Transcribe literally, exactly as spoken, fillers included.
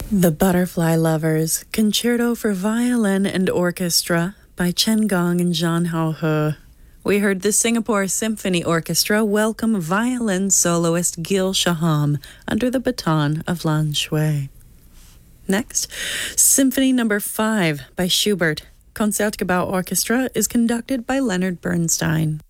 The Butterfly Lovers, Concerto for Violin and Orchestra by Chen Gong and Zhang Haohe. We heard the Singapore Symphony Orchestra welcome violin soloist Gil Shaham under the baton of Lan Shui. Next, Symphony Number five by Schubert. Concertgebouw Orchestra is conducted by Leonard Bernstein.